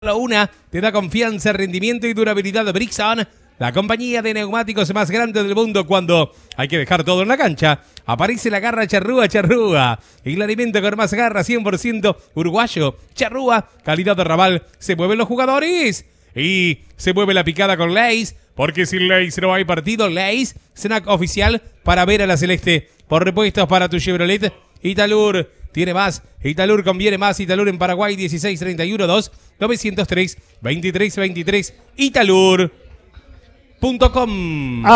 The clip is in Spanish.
Una te da confianza, rendimiento y durabilidad de Brixon, la compañía de neumáticos más grande del mundo. Cuando hay que dejar todo en la cancha, aparece la garra Charrúa Charrúa, el alimento con más garra, 100% uruguayo. Charrúa, calidad de Raval. Se mueven los jugadores y se mueve la picada con Lays, porque sin Lays no hay partido. Lays, snack oficial para ver a la celeste. Por repuestos para tu Chevrolet Italur. Tiene más, Italur conviene más. Italur en Paraguay, 1631-2-903-2323. Italur.com.